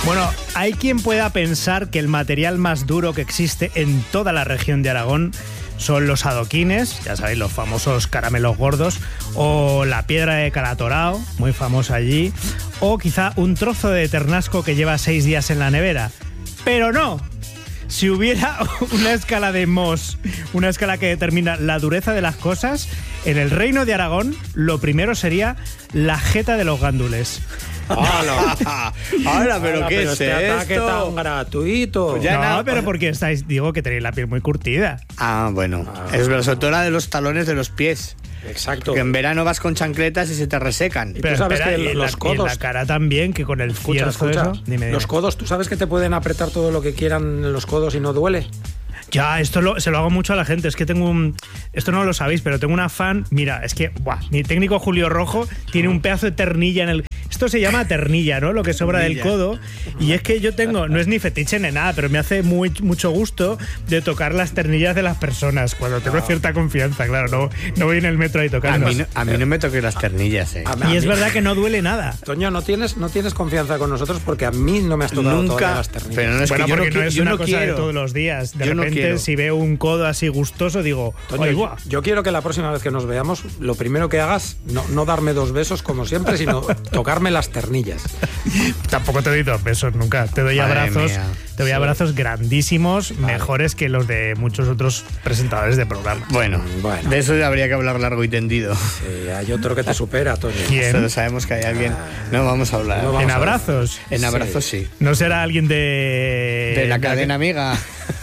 Bueno, hay quien pueda pensar que el material más duro que existe en toda la región de Aragón son los adoquines, ya sabéis, los famosos caramelos gordos, o la piedra de Calatorao, muy famosa allí, o quizá un trozo de ternasco que lleva 6 días en la nevera. Pero no. Si hubiera una escala de Mohs, una escala que determina la dureza de las cosas, en el Reino de Aragón lo primero sería la jeta de los gándules. Ahora, pero ¿qué es este ataque tan gratuito? Pues no, pero porque digo que tenéis la piel muy curtida. Bueno. Es verdad, sobre todo la de los talones de los pies. Exacto. Que en verano vas con chancletas y se te resecan. Pero tú sabes que los codos... Y en la cara también, que con el cierzo eso... Dime. Los codos, ¿tú sabes que te pueden apretar todo lo que quieran en los codos y no duele? Ya, se lo hago mucho a la gente. Es que tengo esto no lo sabéis, pero tengo una fan... Mira, es que mi técnico Julio Rojo tiene un pedazo de ternilla en el... Esto se llama ternilla, ¿no? Lo que sobra del codo. Y es que yo tengo... No es ni fetiche ni nada, pero me hace mucho gusto de tocar las ternillas de las personas cuando tengo cierta confianza, claro. No voy en el metro ahí tocando. A mí no me toques las ternillas, Y es verdad que no duele nada. Toño, no tienes confianza con nosotros porque a mí no me has tocado nunca las ternillas. Pero no es bueno, que porque no es una cosa quiero. de todos los días. De repente, si veo un codo así gustoso, digo... Toño, yo quiero que la próxima vez que nos veamos, lo primero que hagas, no darme 2 besos como siempre, sino tocarme las ternillas. Tampoco te doy 2 besos nunca. Te doy abrazos. Mía. Te doy abrazos grandísimos, mejores que los de muchos otros presentadores de programa. Bueno, de eso habría que hablar largo y tendido. Sí, hay otro que te supera, Toño. ¿Quién? Solo sabemos que hay alguien. No vamos a hablar. ¿En abrazos? En abrazos sí. ¿No será alguien de la cadena amiga?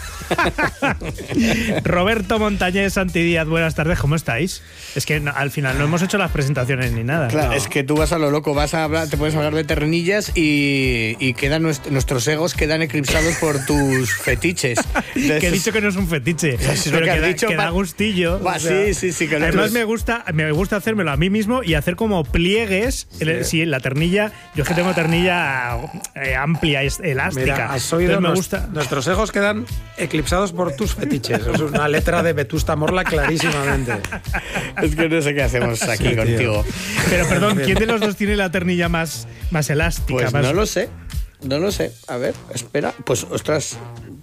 Roberto Montañés Santidíaz, buenas tardes, ¿cómo estáis? Es que al final no hemos hecho las presentaciones ni nada. Claro, no. Es que tú vas a lo loco, vas a hablar, te puedes hablar de ternillas y quedan nuestros egos quedan eclipsados por tus fetiches. Entonces, que he dicho que no es un fetiche, es pero que has que, dicho, que da gustillo. Va, o sea, sí. Que además me gusta hacérmelo a mí mismo y hacer como pliegues. Sí, la ternilla, yo es que tengo ternilla amplia, elástica. Mira, has oído, me gusta. Nuestros egos quedan eclipsados por tus fetiches. Es una letra de Vetusta Morla clarísimamente. Es que no sé qué hacemos aquí contigo. Pero perdón, ¿quién de los dos tiene la ternilla más elástica? Pues no lo sé. A ver, espera. Pues, ostras,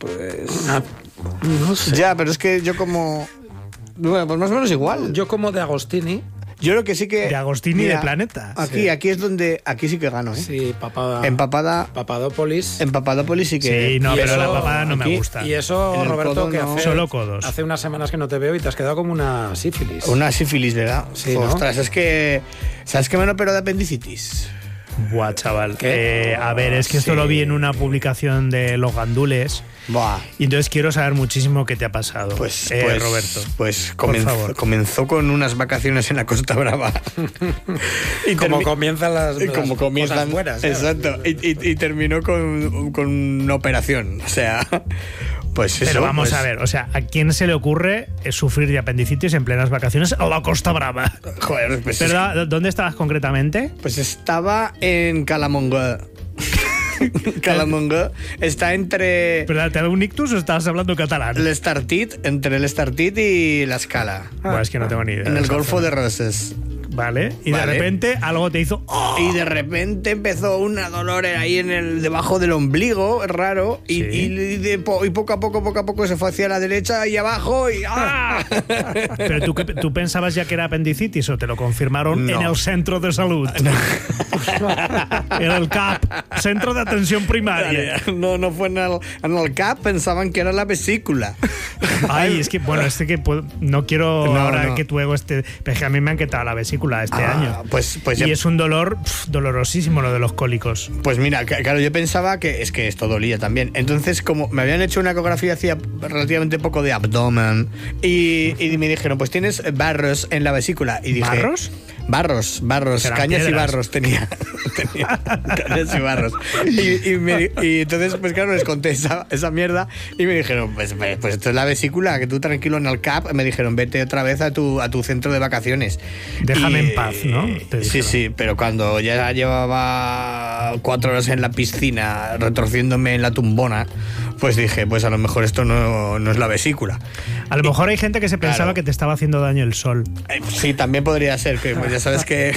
no sé. Ya, pero es que yo como... Bueno, pues más o menos igual. Yo como de Agostini. Yo creo que sí que... De Agostini de Planeta. Aquí es donde... Aquí sí que gano, ¿eh? Sí, Papadópolis. En Papadópolis sí que... Sí, no, pero eso, la papada no me gusta. Y eso, Roberto, que solo codos. Hace unas semanas que no te veo y te has quedado como una sífilis. Una sífilis, ¿verdad? Sí, ostras, ¿no? es que... ¿Sabes qué me han operado de apendicitis? Buah, chaval. A ver, es que esto lo vi en una publicación de los gandules. Buah. Y entonces quiero saber muchísimo qué te ha pasado, Roberto. Pues comenzó con unas vacaciones en la Costa Brava. Y como comienzan las cosas buenas. Exacto. Y terminó con una operación. O sea... Pues eso, pero vamos a ver, o sea, ¿a quién se le ocurre sufrir de apendicitis en plenas vacaciones a la Costa Brava? Joder, pues ¿Pero dónde estabas concretamente? Pues estaba en Calamonga. Calamonga está entre... ¿Pero te da un ictus o estabas hablando catalán? Entre el Estartit y la Escala. Bueno, es que no tengo ni idea. En el Golfo de Roses. Vale, y de repente algo te hizo... ¡Oh! Y de repente empezó una dolor ahí debajo del ombligo, raro, ¿Sí? y poco a poco se fue hacia la derecha y abajo y... ¡ah! ¿Pero tú pensabas ya que era apendicitis o te lo confirmaron en el centro de salud? No. En el CAP, Centro de Atención Primaria. No fue en el CAP, pensaban que era la vesícula. Ay, es que, bueno, no quiero ahora que tu ego esté... Pero es que a mí me han quitado la vesícula este año. Pues y es un dolor dolorosísimo lo de los cólicos. Pues mira, claro, yo pensaba que esto dolía también. Entonces, como me habían hecho una ecografía hacía relativamente poco de abdomen y me dijeron, pues tienes barros en la vesícula. Y dije, ¿barros? Barros, cañas y barros tenía cañas y barros. Y entonces, pues claro, les conté esa mierda y me dijeron, pues esto es la vesícula, que tú tranquilo en el CAP. Me dijeron, vete otra vez a tu centro de vacaciones. Déjame en paz, ¿no? Sí, pero cuando ya llevaba 4 horas en la piscina retorciéndome en la tumbona, pues dije, pues a lo mejor esto no es la vesícula. A lo mejor hay gente que se pensaba que te estaba haciendo daño el sol. Sí, también podría ser, que pues ya sabes que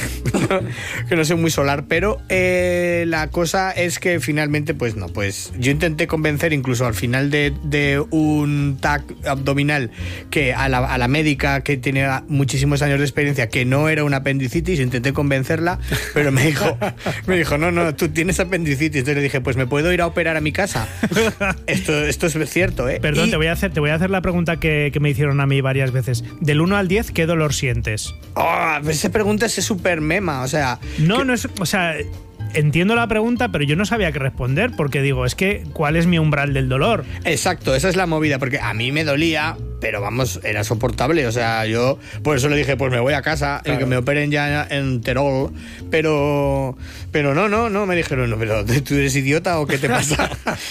no soy muy solar, pero la cosa es que finalmente, pues no, pues yo intenté convencer incluso al final de un TAC abdominal que a la médica que tiene muchísimos años de experiencia que no era una apendicitis, intenté convencerla, pero me dijo, no, tú tienes apendicitis. Entonces le dije, pues me puedo ir a operar a mi casa. Esto es cierto, ¿eh? Perdón, te voy a hacer la pregunta que me hicieron a mí varias veces. Del 1 al 10, ¿qué dolor sientes? Pues esa pregunta es súper mema, o sea... No es... O sea... Entiendo la pregunta, pero yo no sabía qué responder, porque digo, es que, ¿cuál es mi umbral del dolor? Exacto, esa es la movida, porque a mí me dolía, pero vamos, era soportable, o sea, yo por eso le dije, pues me voy a casa, claro, que me operen ya en Terol, pero no, me dijeron, no, pero ¿tú eres idiota o qué te pasa?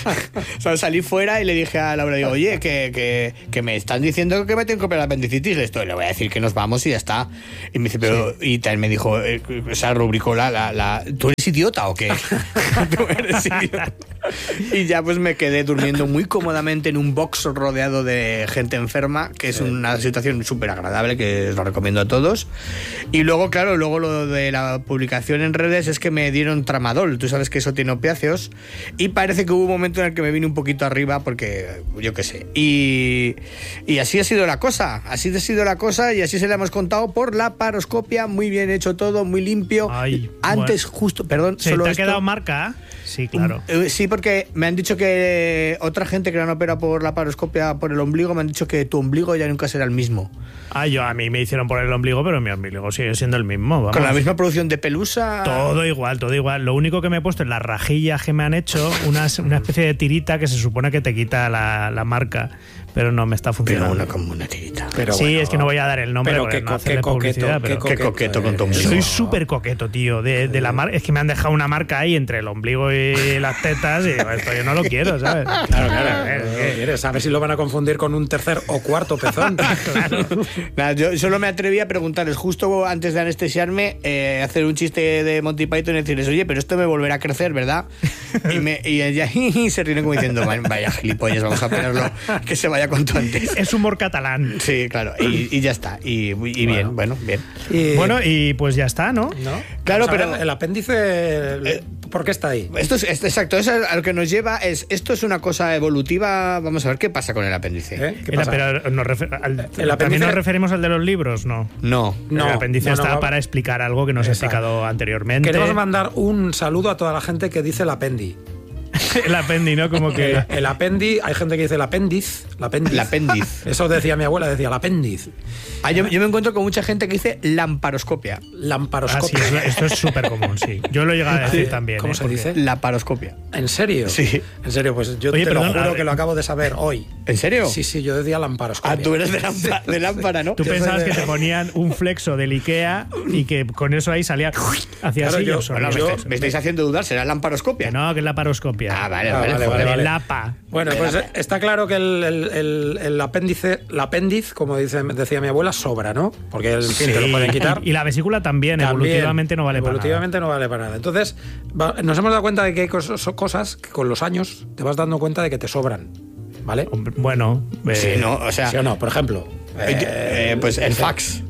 O sea, salí fuera y le dije a Laura, digo, oye, que me están diciendo que me tengo que operar la apendicitis, le voy a decir que nos vamos y ya está. Y me dice, pero, sí. Y también me dijo, o sea, rubricó ¿tú eres idiota o qué? ¿Tú eres idiota? Y ya pues me quedé durmiendo muy cómodamente en un box rodeado de gente enferma, que es una situación súper agradable, que os lo recomiendo a todos. Y luego, claro, lo de la publicación en redes es que me dieron tramadol. Tú sabes que eso tiene opiáceos. Y parece que hubo un momento en el que me vine un poquito arriba, porque yo qué sé. Y así ha sido la cosa. Así ha sido la cosa y así se la hemos contado por la paroscopia. Muy bien hecho todo, muy limpio. Ay, antes, bueno. Justo, perdón. ¿Se te ha quedado marca? Sí, claro. Sí, porque me han dicho que otra gente que la han operado por la paroscopia por el ombligo me han dicho que tu ombligo ya nunca será el mismo. A mí me hicieron por el ombligo, pero mi ombligo sigue siendo el mismo. Vamos. Con la misma producción de pelusa. Todo igual. Lo único que me he puesto en las rajillas que me han hecho, una especie de tirita que se supone que te quita la marca. Pero no me está funcionando. Pero como una tirita. Pero sí, bueno, es que no voy a dar el nombre porque no hacerle publicidad. Qué coqueto con tu ombligo. Soy súper coqueto, tío. De la marca. Es que me han dejado una marca ahí entre el ombligo y las tetas y digo, esto yo no lo quiero, ¿sabes? Claro. ¿Quieres? A ver si lo van a confundir con un tercer o cuarto pezón. Claro. Nada, yo solo me atreví a preguntarles justo antes de anestesiarme, hacer un chiste de Monty Python y decirles, oye, pero esto me volverá a crecer, ¿verdad? Y ella se ríen como diciendo, vaya gilipollas, vamos a ponerlo que se vaya cuanto antes. Es humor catalán. Sí, claro, y ya está. Y bien, bueno, bien. Y pues ya está, ¿no? Claro, pero el apéndice, ¿por qué está ahí? Exacto, eso es a lo que nos lleva. Esto es una cosa evolutiva. Vamos a ver qué pasa con el apéndice. ¿Qué pasa? Pero ¿también nos referimos al de los libros? No. El apéndice está para explicar algo que nos ha explicado anteriormente. Queremos mandar un saludo a toda la gente que dice el apendi. El apendi, ¿no? Como que... El apendi, hay gente que dice el apéndiz. El apéndiz. Eso decía mi abuela, decía el apéndiz. Yo me encuentro con mucha gente que dice lamparoscopia. Lamparoscopia. Sí, esto es súper común, sí. Yo lo he llegado a decir también. ¿Cómo se dice? Laparoscopia. ¿En serio? Sí. En serio, pues yo lo juro que lo acabo de saber hoy. ¿En serio? Sí, yo decía lamparoscopia. Tú eres de lámpara, ¿no? Tú pensabas que te ponían un flexo del Ikea y que con eso ahí salía hacia así. Me estáis haciendo dudar, ¿será lamparoscopia? Que no, que es laparoscopia. Vale. Vale. Lapa. Bueno, pues está claro que el apéndiz, como decía mi abuela, sobra, ¿no? Porque en fin, te lo pueden quitar. Y la vesícula también, evolutivamente no vale para nada. Evolutivamente no vale para nada. Entonces, nos hemos dado cuenta de que hay cosas que con los años te vas dando cuenta de que te sobran, ¿vale? Bueno, sí, no, o sea, ¿sí o no? Por ejemplo, pues el fax.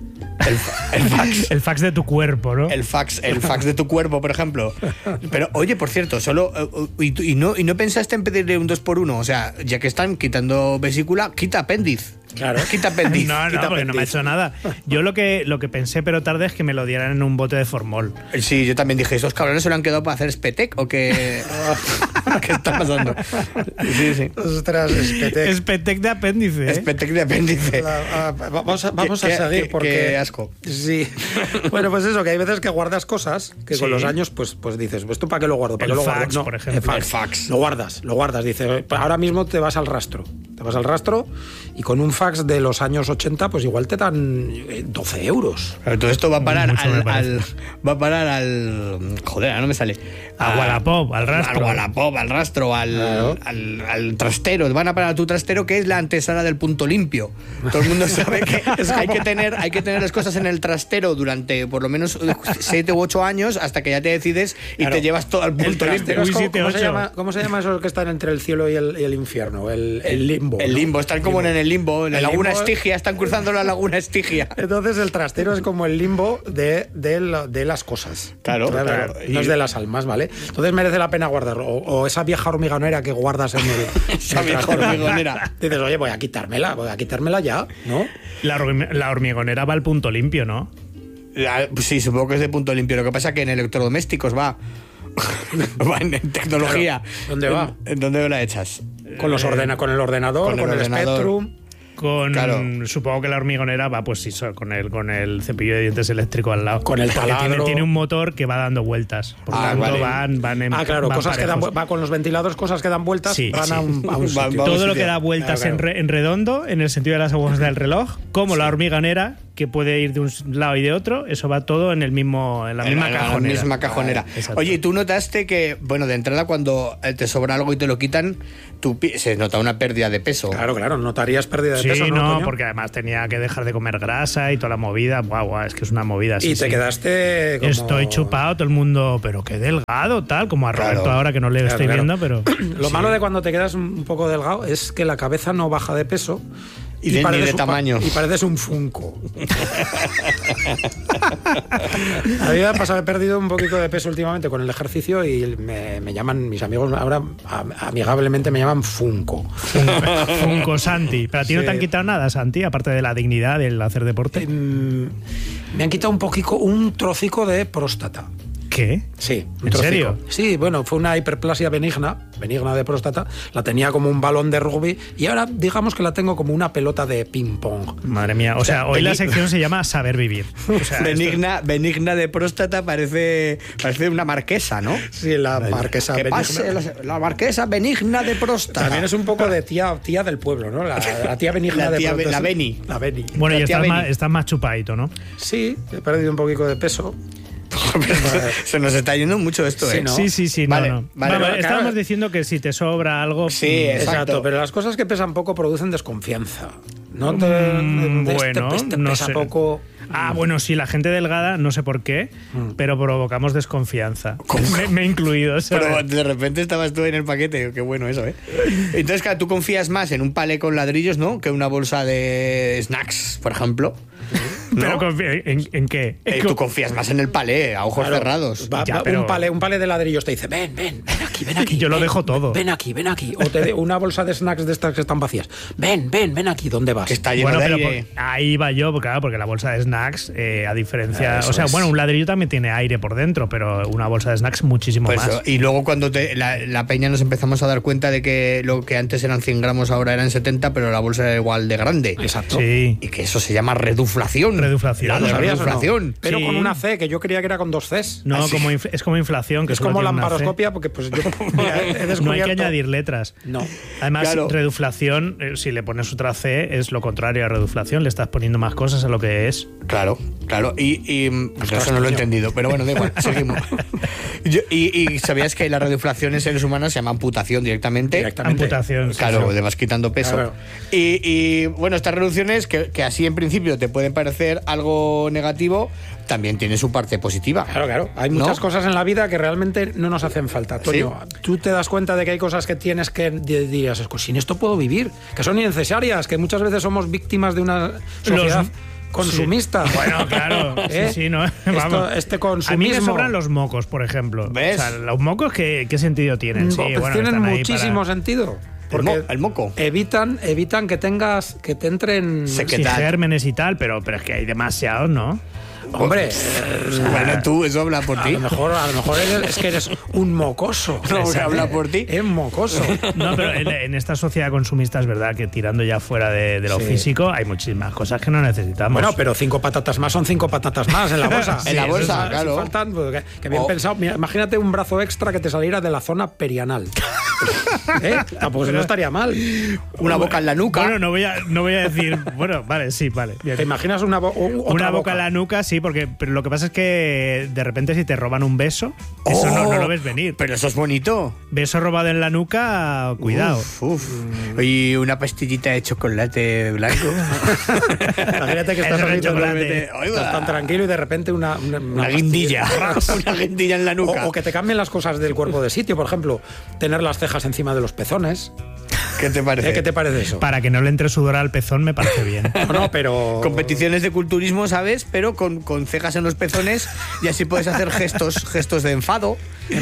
El fax de tu cuerpo, ¿no? El fax de tu cuerpo, por ejemplo. Pero, oye, por cierto, y no pensaste en pedirle un 2x1, o sea, ya que están quitando vesícula, quita apéndice. Claro. Quita apéndice. Porque no me ha hecho nada. Yo lo que pensé, pero tarde, es que me lo dieran en un bote de formol. Sí, yo también dije, ¿esos cabrones se lo han quedado para hacer Spetec o qué? ¿Qué está pasando? Sí. Ostras, Spetec. Spetec de apéndice. Spetec de apéndice. Vamos a seguir porque... Qué asco. Sí. Bueno, pues eso, que hay veces que guardas cosas que con los años pues dices, ¿esto para qué lo guardo? ¿Para el qué lo fax, guardo? No, por ejemplo. El fax. Lo guardas. Dices, ahora mismo te vas al rastro. te vas al rastro y con un fax de los años 80 pues igual te dan 12 euros. Pero todo esto va a parar al joder, no me sale. A Wallapop, al rastro. Al Wallapop, al rastro, al trastero. Van a parar a tu trastero, que es la antesala del punto limpio. Todo el mundo sabe que hay que tener las cosas en el trastero durante por lo menos 7 u 8 años hasta que ya te decides y te llevas todo al punto limpio. ¿Cómo se llama esos que están entre el cielo y el infierno? El limbo. El limbo, están como en el limbo, en la laguna Estigia, están cruzando la laguna Estigia. Entonces el trastero es como el limbo de las cosas. Claro. No es de las almas, ¿vale? Entonces merece la pena guardarlo. O esa vieja hormigonera que guardas en el... esa vieja hormigonera. Dices, oye, voy a quitármela ya, ¿no? La hormigonera va al punto limpio, ¿no? Sí, supongo que es de punto limpio. Lo que pasa es que en electrodomésticos va en tecnología. Claro. ¿Dónde va? ¿En dónde la echas? Con el ordenador, con el Spectrum. Supongo que la hormigonera va, pues sí, con el cepillo de dientes eléctrico al lado. Con el taladro. Tiene un motor que va dando vueltas. Por lo tanto, vale. van cosas que va con los ventiladores, cosas que dan vueltas, van a un sitio. Todo lo que da vueltas en redondo, en el sentido de las agujas del reloj, como la hormigonera, que puede ir de un lado y de otro, eso va todo en la misma cajonera. Oye, ¿y tú notaste que, bueno, de entrada cuando te sobra algo y te lo quitan, se nota una pérdida de peso? Claro, notarías pérdida de peso, ¿no? Toño? Porque además tenía que dejar de comer grasa y toda la movida. Guau, es que es una movida. Y te quedaste como... Estoy chupado, todo el mundo, pero qué delgado, tal, como a Roberto ahora que no le estoy viendo, pero... Lo malo de cuando te quedas un poco delgado es que la cabeza no baja de peso. Y de tamaño. Y pareces un Funko. A mí me ha pasado, he perdido un poquito de peso últimamente con el ejercicio y me llaman, mis amigos ahora amigablemente me llaman Funko. Funko Santi. ¿Pero a ti no te han quitado nada, Santi, aparte de la dignidad del hacer deporte? Me han quitado un trocico de próstata. ¿Qué? Sí. ¿En serio? Sí, bueno, fue una hiperplasia benigna de próstata. La tenía como un balón de rugby y ahora digamos que la tengo como una pelota de ping-pong. Madre mía, o sea, hoy la sección se llama Saber Vivir. O sea, benigna de próstata parece una marquesa, ¿no? Sí, la marquesa benigna. La marquesa benigna de próstata. También es un poco de tía del pueblo, ¿no? La tía benigna de próstata. La Beni. La Beni. Bueno, y estás más chupadito, ¿no? Sí, he perdido un poquito de peso. Se nos está yendo mucho esto, ¿eh? Sí, vale, vale. Estábamos diciendo que si te sobra algo... Sí, exacto. Pero las cosas que pesan poco producen desconfianza. ¿No te pesa sé. Poco? Bueno, sí, la gente delgada, no sé por qué, pero provocamos desconfianza. Me he incluido, ¿sabes? Pero de repente estabas tú en el paquete, qué bueno eso, ¿eh? Entonces, claro, tú confías más en un palé con ladrillos, ¿no? Que una bolsa de snacks, por ejemplo. ¿No? ¿Pero en qué? Tú confías más en el palé, a ojos cerrados. Pero... un palé de ladrillos te dice, ven aquí. Yo lo dejo todo. Ven aquí. O una bolsa de snacks de estas que están vacías. Ven aquí, ¿dónde vas? Que está lleno de aire. Ahí va yo, claro, porque la bolsa de snacks, a diferencia... un ladrillo también tiene aire por dentro, pero una bolsa de snacks muchísimo más. Y luego cuando la peña nos empezamos a dar cuenta de que lo que antes eran 100 gramos ahora eran 70, pero la bolsa era igual de grande. Exacto. Sí. Y que eso se llama reduflación. Reduflación. Reduflación. Pero con una C, que yo creía que era con 2 Cs. No, es como inflación. Que es como lamparoscopia, porque pues yo he descubierto... No hay que añadir letras. No. Además, reduflación, si le pones otra C, es lo contrario a reduflación. Le estás poniendo más cosas a lo que es. Claro. Y eso no lo he entendido. Pero bueno, da igual, seguimos. Y ¿sabías que la reduflación en seres humanos se llama amputación directamente? Amputación, claro, te vas quitando peso. Claro. Y bueno, estas reducciones, que así en principio te pueden parecer algo negativo, también tiene su parte positiva. Claro. Hay muchas cosas en la vida que realmente no nos hacen falta. Toño, tú te das cuenta de que hay cosas que tienes que dirías, sin esto puedo vivir, que son innecesarias, que muchas veces somos víctimas de una sociedad consumista. Sí. Bueno, claro. Sí, ¿no? Este consumismo. A mí me sobran los mocos, por ejemplo. ¿Ves? O sea, los mocos, ¿qué sentido tienen? Tienen muchísimo sentido. Porque el moco. Evitan que te entren gérmenes y tal, pero es que hay demasiados, ¿no? Hombre, bueno, tú, eso habla por ti. A lo mejor es que eres un mocoso. No, que habla por ti. Es mocoso. No, pero en esta sociedad consumista es verdad que tirando ya fuera de lo físico hay muchísimas cosas que no necesitamos. Bueno, pero 5 patatas más son 5 patatas más en la bolsa. En la bolsa, claro. Si faltan, pues, que bien pensado. Mira, imagínate un brazo extra que te saliera de la zona perianal. Tampoco no estaría mal. Una boca en la nuca. Bueno, no voy a decir... Bueno, vale, sí, vale. Bien. ¿Te imaginas una boca en la nuca? Sí, pero lo que pasa es que de repente si te roban un beso, eso no lo ves venir. Pero eso es bonito. Beso robado en la nuca, cuidado. Uf. Y una pastillita de chocolate blanco. Imagínate que estás tan tranquilo y de repente una guindilla. Una guindilla en la nuca. O que te cambien las cosas del cuerpo de sitio, por ejemplo, tener las cejas encima de los pezones. ¿Qué te parece? ¿Qué te parece eso? Para que no le entre sudor al pezón me parece bien. No, pero... Competiciones de culturismo, ¿sabes? Pero con cejas en los pezones y así puedes hacer gestos de enfado,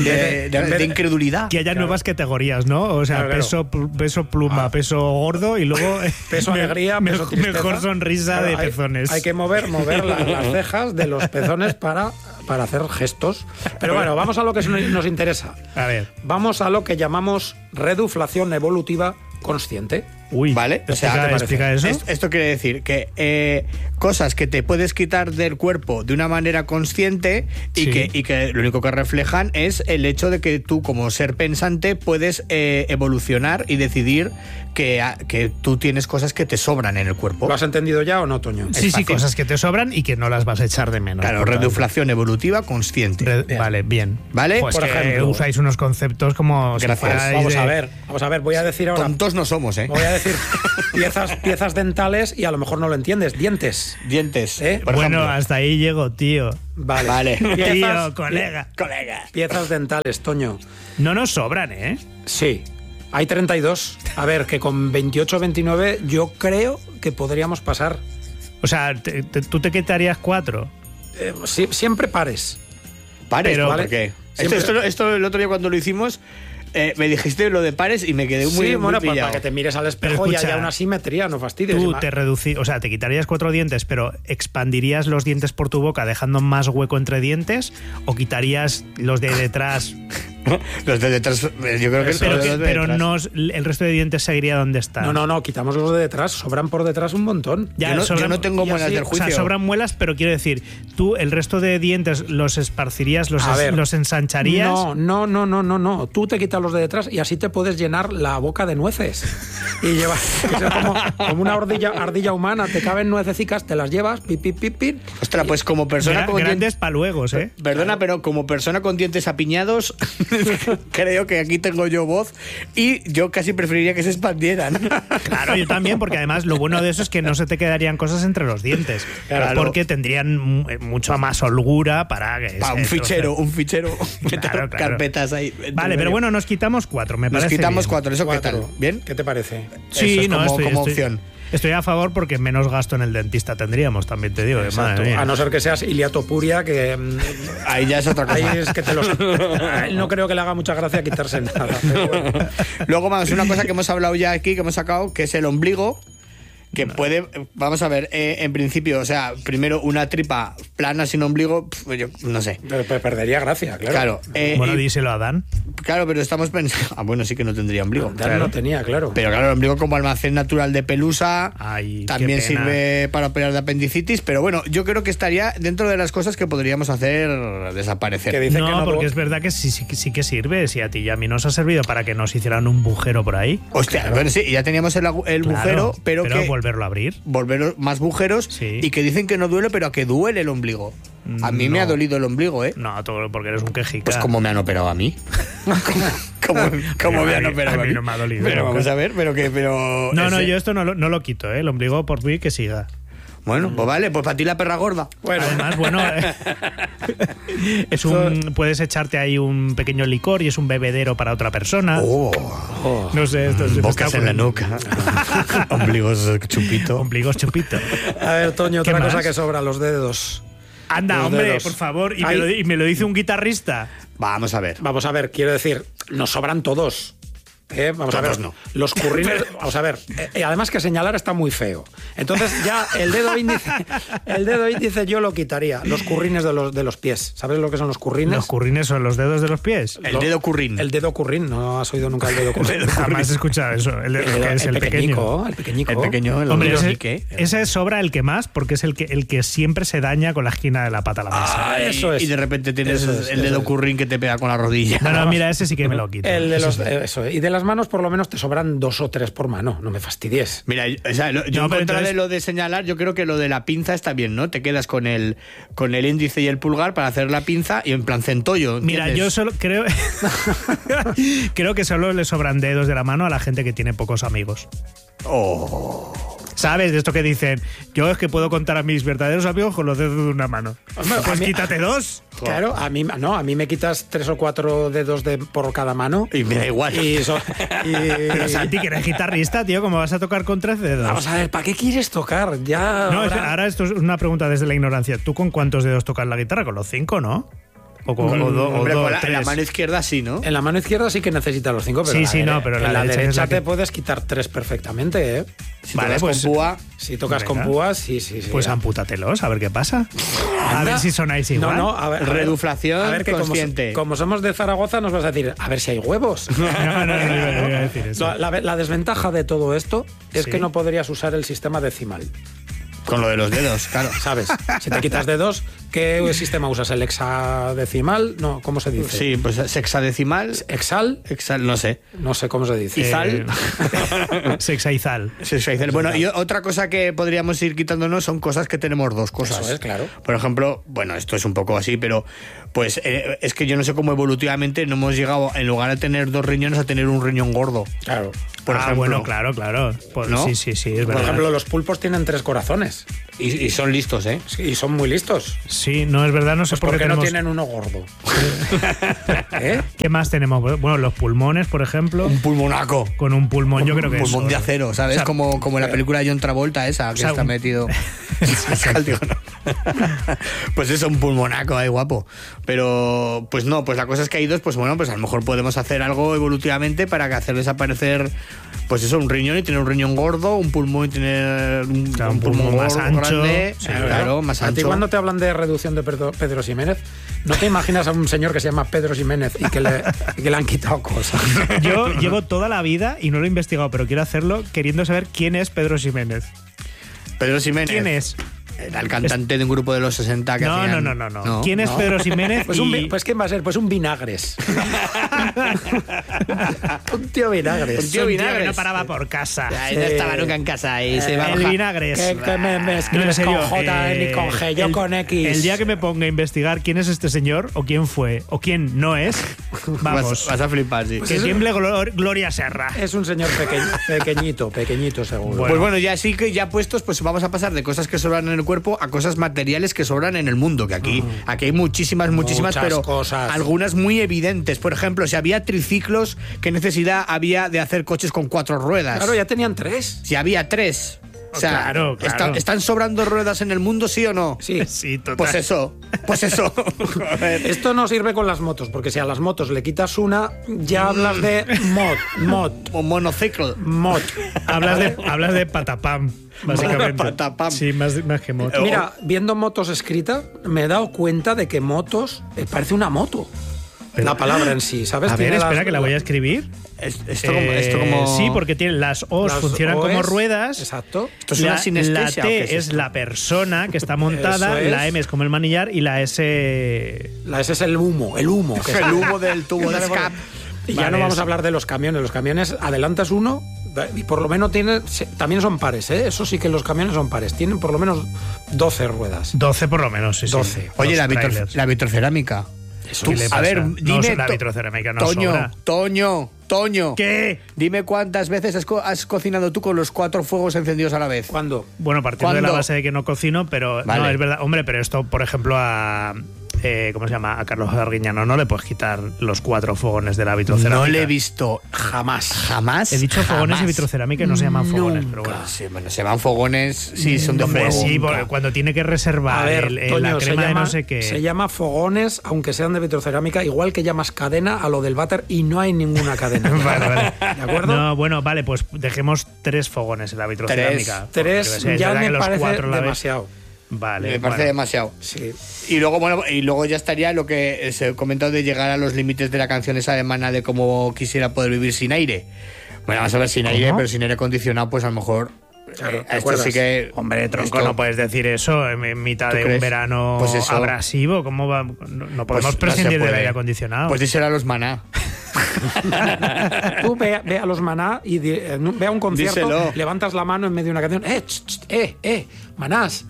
de incredulidad. Que haya nuevas categorías, ¿no? O sea, claro. peso pluma, peso gordo y luego... Peso alegría, peso tristeza. Mejor sonrisa de pezones. Hay que mover las cejas de los pezones para hacer gestos. Pero bueno, vamos a lo que nos interesa. A ver. Vamos a lo que llamamos reduflación evolutiva consciente. Uy, ¿vale? O sea, ¿explica eso? Esto quiere decir que cosas que te puedes quitar del cuerpo de una manera consciente y que lo único que reflejan es el hecho de que tú como ser pensante puedes evolucionar y decidir que tú tienes cosas que te sobran en el cuerpo. ¿Lo has entendido ya o no, Toño? Sí, cosas que te sobran y que no las vas a echar de menos. Claro, reduflación evolutiva consciente. Vale, bien. ¿Vale? Pues por ejemplo, usáis unos conceptos como... Gracias. Vamos a ver, voy a decir ahora... Tontos no somos, Voy a decir piezas dentales y a lo mejor no lo entiendes. Dientes. Bueno, ejemplo. Hasta ahí llego, tío. Vale. Tío, colega. Piezas dentales, Toño. No nos sobran, ¿eh? Sí. Hay 32. A ver, que con 28 o 29 yo creo que podríamos pasar. O sea, ¿tú te quitarías 4? Sí, siempre pares. Pero, ¿vale? ¿Por qué? Esto el otro día cuando lo hicimos... me dijiste lo de pares y me quedé muy para que te mires al espejo y haya una simetría, no fastidies. Tú te quitarías 4 dientes, pero ¿expandirías los dientes por tu boca dejando más hueco entre dientes? ¿O quitarías los de detrás? Los de detrás, yo creo que pero no, el resto de dientes seguiría donde están. No, quitamos los de detrás, sobran por detrás un montón. Yo no tengo muelas del juicio. O sea, sobran muelas, pero quiero decir, tú el resto de dientes los esparcirías, los ensancharías. No. Tú te quitas los de detrás y así te puedes llenar la boca de nueces. Y llevas como una ardilla humana, te caben nuececicas, te las llevas, pip. Ostras, pues como persona con grandes paluegos, ¿eh? Perdona, pero como persona con dientes apiñados, creo que aquí tengo yo voz y yo casi preferiría que se expandieran. Claro, yo también, porque además lo bueno de eso es que no se te quedarían cosas entre los dientes. Claro. Porque tendrían mucha más holgura para que... un fichero, claro. Carpetas ahí. Vale, pero bueno, nos quitamos 4, me parece. Nos quitamos bien. 4, ¿eso qué tal? ¿Bien? ¿Qué te parece? Sí, como opción. Estoy a favor porque menos gasto en el dentista tendríamos, también te digo. A no ser que seas iliatopuria, que... ahí ya es otra cosa. Ahí es que no creo que le haga mucha gracia quitarse nada. Bueno. Luego, vamos, una cosa que hemos hablado ya aquí, que hemos sacado, que es el ombligo. Que puede, vamos a ver, en principio, o sea, primero una tripa plana sin ombligo, yo no sé. Pero perdería gracia, claro. Bueno, díselo a Dan. Claro, pero estamos pensando... bueno, sí que no tendría ombligo. Dan no tenía, claro. Pero claro, el ombligo como almacén natural de pelusa también sirve para operar de apendicitis, pero bueno, yo creo que estaría dentro de las cosas que podríamos hacer desaparecer. Porque es verdad que sí que sirve. Si a ti y a mí nos ha servido para que nos hicieran un bujero por ahí. Hostia, bueno, sí, ya teníamos el bujero, pero que... volverlo a abrir. Volver más bujeros y que dicen que no duele, pero a que duele el ombligo. A mí me ha dolido el ombligo, ¿eh? No, todo porque eres un quejica. Pues como me han operado a mí. como me han operado a mí. No me ha dolido. Pero vamos a ver, pero... No, yo esto no lo quito, ¿eh? El ombligo por mí que siga. Bueno, pues vale, pues para ti la perra gorda. Bueno, además, puedes echarte ahí un pequeño licor y es un bebedero para otra persona. No sé, esto es bocas en la nuca. Ombligos chupito. A ver, Toño, otra cosa que sobra, los dedos. Anda, hombre, por favor, y me lo dice un guitarrista. Vamos a ver, quiero decir, nos sobran todos. Vamos a ver, no. los currines, vamos a ver, además que señalar está muy feo. Entonces ya el dedo índice yo lo quitaría, los currines de los pies. ¿Sabes lo que son los currines? ¿Los currines son los dedos de los pies? El dedo currín. El dedo currín, ¿no has oído nunca el dedo currín? Jamás he escuchado eso. El pequeño. El pequeñico. El pequeño, el Hombre, meñique. ese sobra el que más, porque es el que siempre se daña con la esquina de la pata a la mesa. Eso es. Y de repente tienes el dedo currín que te pega con la rodilla. No, mira, ese sí que me lo quito. El de los, eso. Y de las manos por lo menos te sobran 2 o 3 por mano, no me fastidies. Mira, o sea, yo en contra de lo de señalar, yo creo que lo de la pinza está bien, ¿no? Te quedas con el índice y el pulgar para hacer la pinza y en plan centollo. ¿Entiendes? Mira, yo solo creo creo que solo le sobran dedos de la mano a la gente que tiene pocos amigos. ¿Sabes? De esto que dicen, yo es que puedo contar a mis verdaderos amigos con los dedos de una mano. Pues quítate 2. Claro, a mí me quitas 3 o 4 dedos por cada mano. Y me da igual. Pero Santi, que eres guitarrista, tío, ¿cómo vas a tocar con 3 dedos? Vamos a ver, ¿para qué quieres tocar? Ya. No, ahora esto es una pregunta desde la ignorancia. ¿Tú con cuántos dedos tocas la guitarra? ¿Con los 5, no? Hombre, en la mano izquierda sí, ¿no? En la mano izquierda sí que necesitas los 5, pero pero en la derecha te puedes quitar 3 perfectamente, ¿eh? Si tocas con púa. Si tocas con púas, sí. Pues ampútatelos, a ver qué pasa. A ver si sonáis igual. No, a ver. Reduflación a ver, que consciente. como somos de Zaragoza, nos vas a decir, a ver si hay huevos. No iba a decir eso. La desventaja de todo esto es que no podrías usar el sistema decimal. Con lo de los dedos, claro. ¿Sabes? Si te quitas dedos, ¿qué sistema usas? ¿El hexadecimal? No, ¿cómo se dice? Sí, pues sexadecimal. ¿Exal? Exal, no sé. No sé cómo se dice. ¿Izal? Sexaizal. Bueno, y otra cosa que podríamos ir quitándonos son cosas que tenemos 2 cosas. Eso es, claro. Por ejemplo, bueno, esto es un poco así, pero pues es que yo no sé cómo evolutivamente no hemos llegado, en lugar de tener 2 riñones, a tener un riñón gordo. Claro. Por ejemplo, bueno, claro. Pues, ¿no? Sí, es verdad. Por ejemplo, los pulpos tienen 3 corazones. Y son listos, ¿eh? Y son muy listos. Sí, no es verdad, no sé Pues por qué no tienen uno gordo. ¿Eh? ¿Qué más tenemos? Bueno, los pulmones, por ejemplo. Un pulmonaco. Con un pulmón, yo creo que un pulmón de acero, ¿sabes? O sea, como en la película de John Travolta esa, que está metido. Pues eso, un pulmonaco ahí guapo. Pero pues no, pues la cosa es que hay 2, pues bueno, pues a lo mejor podemos hacer algo evolutivamente para hacer desaparecer, pues eso, un riñón y tener un riñón gordo, un pulmón y tener un pulmón más ancho. Grande, claro, más ancho. A ti cuando te hablan de reducción de Pedro Ximénez, ¿no te imaginas a un señor que se llama Pedro Ximénez y que le han quitado cosas? Yo llevo toda la vida, y no lo he investigado, pero quiero hacerlo, queriendo saber quién es Pedro Ximénez. Pedro Ximénez. ¿Quién es? Era el cantante de un grupo de los 60 que hacían... No. ¿Quién es Pedro Ximénez? Pues ¿quién va a ser? Pues un Vinagres. Un tío Vinagres. Un tío que no paraba por casa. No estaba nunca en casa y se va el Vinagres. Que me escribes con J ni con G, yo con X. El día que me ponga a investigar quién es este señor, o quién fue, o quién no es, vamos. Vas a flipar, sí. Que tiemble Gloria Serra. Es un señor pequeñito seguro. Pues bueno, ya sí que ya puestos, pues vamos a pasar de cosas que sobran en el cuerpo a cosas materiales que sobran en el mundo, que aquí hay muchísimas, Muchas pero cosas. Algunas muy evidentes. Por ejemplo, si había triciclos, ¿qué necesidad había de hacer coches con 4 ruedas? Claro, ya tenían 3. Si había 3. O sea, claro. ¿están sobrando ruedas en el mundo, sí o no? Sí, total. Pues eso. A ver. Esto no sirve con las motos, porque si a las motos le quitas una, ya hablas de mod. O monociclo. Mod. Hablas de patapam, básicamente. Patapam. Sí, más que moto. Mira, viendo motos escrita, me he dado cuenta de que motos parece una moto. La palabra en sí, ¿sabes? A ver, espera, que la voy a escribir. Esto como... Sí, porque las O's funcionan como ruedas. Exacto. ¿Esto es una sinestesia? La T es la persona que está montada, la M es como el manillar y la S... La S es el humo. El humo del tubo de escape. Y ya no vamos a hablar de los camiones. Los camiones, adelantas uno y por lo menos también son pares, ¿eh? Eso sí que los camiones son pares. Tienen por lo menos 12 ruedas. 12 por lo menos, sí. 12. Oye, la vitrocerámica. A ver, dime... la vitrocerámica no sobra. Toño. ¿Qué? Dime cuántas veces has cocinado tú con los 4 fuegos encendidos a la vez. ¿Cuándo? Bueno, partiendo de la base de que no cocino, pero vale. No, es verdad. Hombre, pero esto, por ejemplo, a ¿cómo se llama? A Carlos Arguiñano no le puedes quitar los 4 fogones de la vitrocerámica. No le he visto jamás. He dicho fogones y vitrocerámica y no se llaman fogones, pero bueno. Sí, bueno, se llaman fogones, sí, son de fuego. Sí, porque cuando tiene que reservar Toño, la crema de no sé qué. Se llama fogones, aunque sean de vitrocerámica, igual que llamas cadena a lo del váter y no hay ninguna cadena. Vale. ¿De acuerdo? No, bueno, vale, pues dejemos 3 fogones en la vitrocerámica. 3 ya me parece demasiado. Vale. Me parece demasiado. Sí. Y luego ya estaría lo que se comentó de llegar a los límites de la canción esa alemana de cómo quisiera poder vivir sin aire. Bueno, vamos a ver, sin aire, pero sin aire acondicionado, pues a lo mejor. Claro, esto sí que. Hombre, tronco, no puedes decir eso en mitad de un verano pues abrasivo. ¿Cómo va? No podemos prescindir del aire acondicionado. Pues díselo a los Maná. Tú ve a los Maná y ve a un concierto, díselo. Levantas la mano en medio de una canción. Manás.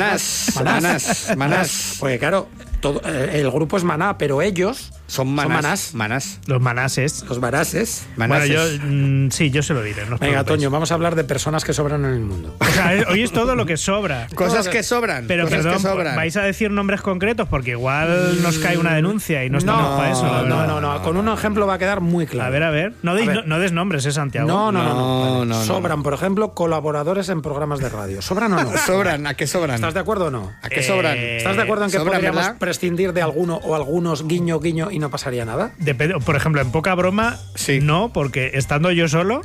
Porque claro, el grupo es Maná, pero ellos son manás. Los manases. Los manases. Bueno, yo se lo diré. No Venga, Toño, vamos a hablar de personas que sobran en el mundo. O sea, hoy es todo lo que sobra. Cosas que sobran. Pero perdón, ¿vais a decir nombres concretos? Porque igual nos cae una denuncia y no estamos para eso. No. Con un ejemplo va a quedar muy claro. A ver. No des nombres, Santiago. No. Sobran, por ejemplo, colaboradores en programas de radio. ¿Sobran o no? Sobran. ¿A qué sobran? ¿Estás de acuerdo o no? ¿A qué sobran? ¿Estás de acuerdo en que podríamos prescindir de alguno o algunos guiño y no pasaría nada? Depende, por ejemplo, en poca broma, sí. No, porque estando yo solo,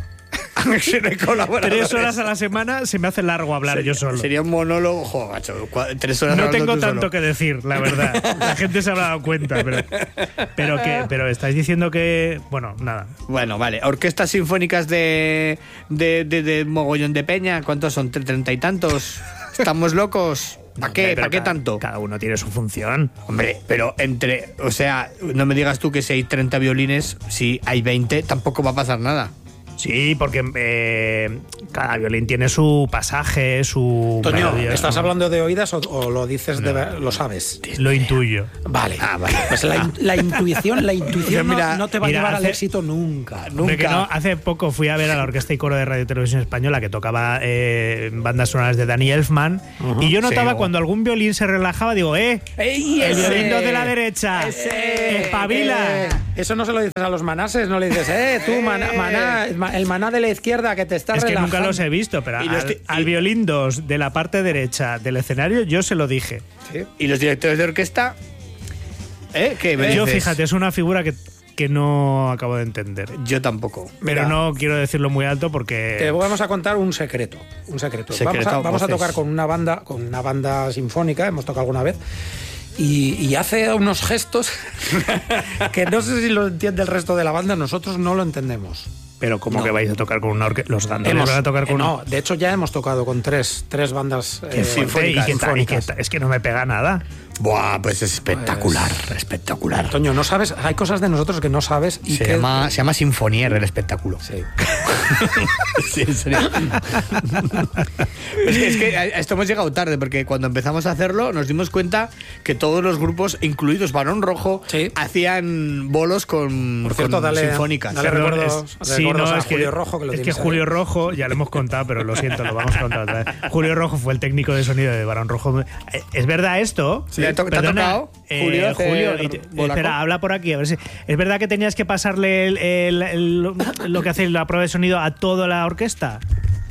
3 horas a la semana se me hace largo hablar yo solo. Sería un monólogo, joder, macho, 3 horas. No tengo tanto que decir, la verdad. La gente se habrá dado cuenta, pero estáis diciendo que, bueno, nada. Bueno, vale. Orquestas sinfónicas de mogollón de peña, ¿cuántos son? 30 y tantos. ¿Estamos locos? ¿Para qué? ¿Para qué tanto? Cada uno tiene su función. Hombre, pero o sea, no me digas tú que si hay 30 violines, si hay 20, tampoco va a pasar nada. Sí, porque cada violín tiene su pasaje, su... Toño, melodía. ¿Estás hablando de oídas o lo dices lo sabes? Lo intuyo. Vale. Pues la intuición no te va a llevar al éxito nunca. Hace poco fui a ver a la Orquesta y Coro de Radio Televisión Española que tocaba bandas sonoras de Danny Elfman, y yo notaba cuando algún violín se relajaba, digo, el violín de la derecha, espabila. Eso no se lo dices a los manases, no le dices, tú, maná, el maná de la izquierda que te está relajando. Es que nunca los he visto, pero al violín 2 de la parte derecha del escenario yo se lo dije. ¿Sí? ¿Y los directores de orquesta? Yo, fíjate, es una figura que no acabo de entender. Yo tampoco. Pero no quiero decirlo muy alto porque... Te vamos a contar un secreto. Vamos a tocar con una banda sinfónica, hemos tocado alguna vez, y hace unos gestos que no sé si lo entiende el resto de la banda, nosotros no lo entendemos. Pero ¿cómo que vais a tocar con una orquesta? Los gandoles van a tocar con No, de hecho ya hemos tocado con tres bandas sinfónicas. Es que no me pega nada. Buah, pues es espectacular, espectacular. Toño, no sabes, hay cosas de nosotros que no sabes y se llama Sinfonier el espectáculo. Sí. Sí, en serio. Es que a esto hemos llegado tarde, porque cuando empezamos a hacerlo nos dimos cuenta que todos los grupos, incluidos Barón Rojo, hacían bolos con sinfónicas. Dale recuerdos a Julio Rojo, que Julio Rojo, ya lo hemos contado, pero lo siento, lo vamos a contar otra vez. Julio Rojo fue el técnico de sonido de Barón Rojo. ¿Es verdad esto? Sí. ¿Te ha tocado? Julio, espera, habla por aquí, a ver si... ¿Es verdad que tenías que pasarle lo que hace la prueba de sonido a toda la orquesta?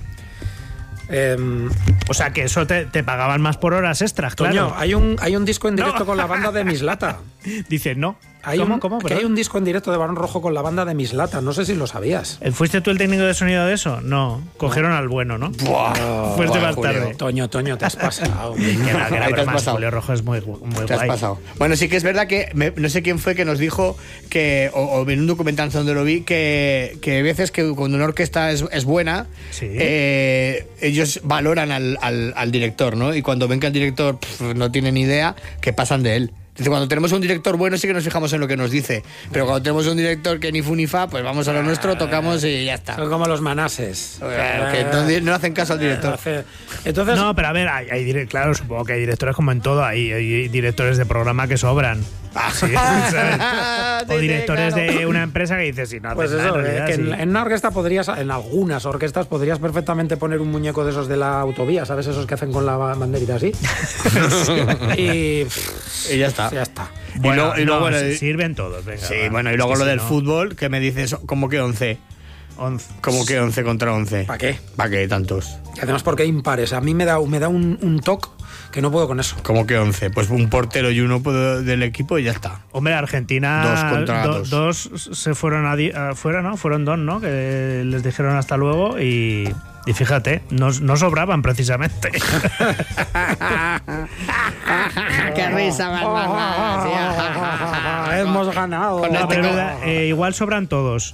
O sea, que eso te pagaban más por horas extras, claro. Toño, hay un disco en directo con la banda de Mislata. Dice, no. ¿Cómo? Que hay un disco en directo de Barón Rojo con la banda de Mislata. No sé si lo sabías. ¿Fuiste tú el técnico de sonido de eso? No. Cogieron al bueno, ¿no? Fuiste más tarde. Toño, te has pasado. Julio Rojo es muy guay. Te has pasado. Bueno, sí que es verdad que no sé quién fue que nos dijo que, o en un documental donde lo vi, que hay veces que cuando una orquesta es buena, ¿sí? Ellos valoran al director, ¿no? Y cuando ven que el director no tiene ni idea, que pasan de él. Cuando tenemos un director bueno sí que nos fijamos en lo que nos dice, pero cuando tenemos un director que ni fu ni fa, pues vamos a lo nuestro, tocamos y ya está. Son como los manases. Que no hacen caso al director. Entonces, no, pero a ver, claro, supongo que hay directores como en todo, hay directores de programa que sobran. Sí, ¿sabes? O directores de una empresa que dices, si no haces Pues nada, eso, en realidad, que sí. en una orquesta en algunas orquestas podrías perfectamente poner un muñeco de esos de la autovía, ¿sabes? Esos que hacen con la banderita así. y ya está. Ya está. Bueno, y luego sirven todos, venga. Sí, va. bueno, y luego Es que lo si del no, fútbol, que me dices, ¿cómo que 11? 11. ¿Cómo que 11 contra 11? ¿Para qué? ¿Para qué tantos? Y además, porque impares. A mí me da un toque que no puedo con eso. ¿Cómo que 11? Pues un portero y uno del equipo y ya está. Hombre, Argentina. Dos contra dos se fueron afuera, ¿no? Fueron dos, ¿no? Que les dijeron hasta luego y fíjate, no sobraban precisamente. ¡Qué risa más! Hemos ganado. No, pero igual sobran todos.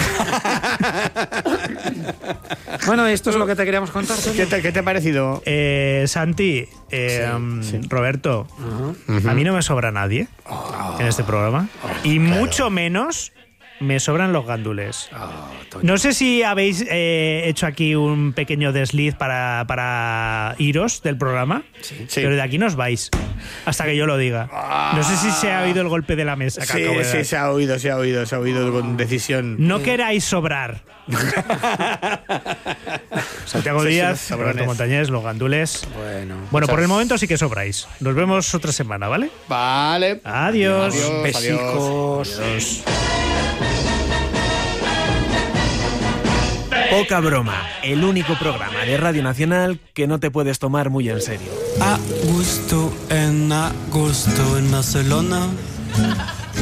Bueno, esto es lo que te queríamos contar. ¿Qué te ha parecido? Santi, sí. Roberto, a mí no me sobra nadie en este programa. Y mucho menos me sobran los gándules. No sé si habéis hecho aquí un pequeño desliz para iros del programa, Sí. pero de aquí no os vais hasta que yo lo diga. No sé si se ha oído el golpe de la mesa. Que acabo de dar. Sí, se ha oído con decisión. No queráis sobrar. Santiago Díaz, Roberto Montañés, los gandules. Bueno, por el momento sí que sobráis. Nos vemos otra semana, ¿vale? Vale. Adiós. Besicos. Adiós. Poca broma, el único programa de Radio Nacional que no te puedes tomar muy en serio. A gusto en Barcelona.